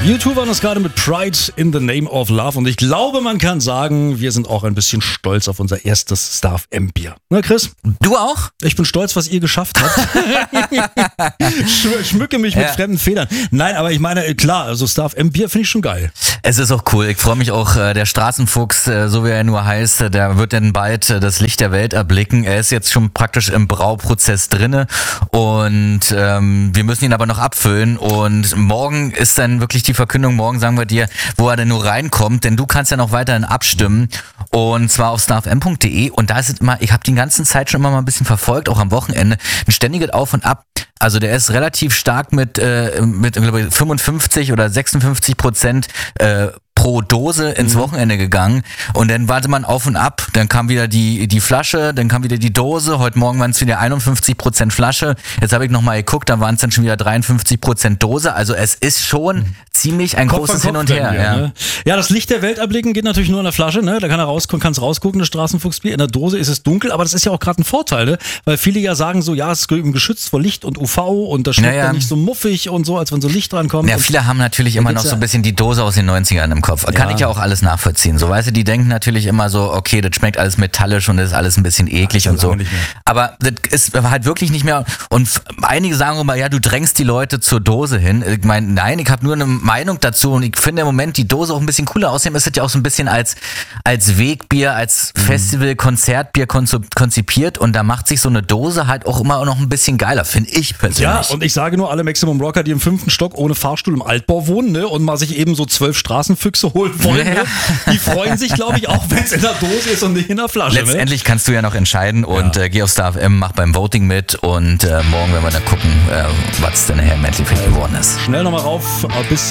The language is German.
U2 waren das gerade mit Pride in the Name of Love und ich glaube, man kann sagen, wir sind auch ein bisschen stolz auf unser erstes Star FM Bier. Na, Chris? Du auch? Ich bin stolz, was ihr geschafft habt. Schmücke mich mit fremden Federn. Nein, aber ich meine, klar, also Star FM Bier finde ich schon geil. Es ist auch cool. Ich freue mich auch, der Straßenfuchs, so wie er nur heißt, der wird dann bald das Licht der Welt erblicken. Er ist jetzt schon praktisch im Brauprozess drinne und wir müssen ihn aber noch abfüllen und morgen ist dann wirklich die Verkündung, morgen sagen wir dir, wo er denn nur reinkommt, denn du kannst ja noch weiterhin abstimmen und zwar auf starfm.de und da ist immer, ich habe die ganze Zeit schon immer mal ein bisschen verfolgt, auch am Wochenende, ein ständiges Auf und Ab. Also der ist relativ stark mit glaube ich, 55 oder 56% pro Dose ins Wochenende gegangen und dann warte man auf und ab, dann kam wieder die Flasche, dann kam wieder die Dose, heute Morgen waren es wieder 51% Flasche, jetzt habe ich nochmal geguckt, da waren es dann schon wieder 53% Dose, also es ist schon ziemlich ein großes Hin und Her. Ja, ne? Ja, das Licht der Welt erblicken geht natürlich nur in der Flasche, ne? Da kann er rausgucken, kannst rausgucken, das Straßenfuchsbier, in der Dose ist es dunkel, aber das ist ja auch gerade ein Vorteil, ne? Weil viele ja sagen so, ja, es ist geschützt vor Licht und UV und das schmeckt ja nicht so muffig und so, als wenn so Licht drankommt. Ja, viele haben natürlich immer noch so ein bisschen die Dose aus den 90ern im Kopf. Kann ich ja auch alles nachvollziehen. So, weißt du, die denken natürlich immer so, okay, das schmeckt alles metallisch und das ist alles ein bisschen eklig und so. Aber das ist halt wirklich nicht mehr. Und einige sagen immer, ja, du drängst die Leute zur Dose hin. Ich meine, nein, ich habe nur eine Meinung dazu und ich finde im Moment die Dose auch ein bisschen cooler. Außerdem ist es ja auch so ein bisschen als Wegbier, als Festival, Konzertbier konzipiert und da macht sich so eine Dose halt auch immer noch ein bisschen geiler, finde ich persönlich. Ja, und ich sage nur alle Maximum Rocker, die im 5. Stock ohne Fahrstuhl im Altbau wohnen, ne, und mal sich eben so 12 Straßenfüchse holen wollen, ne, die freuen sich, glaube ich, auch, wenn es in der Dose ist und nicht in der Flasche. Letztendlich kannst du ja noch entscheiden und geh auf Star FM, mach beim Voting mit und morgen werden wir dann gucken, was denn nachher im Endeffekt geworden ist. Schnell nochmal rauf bis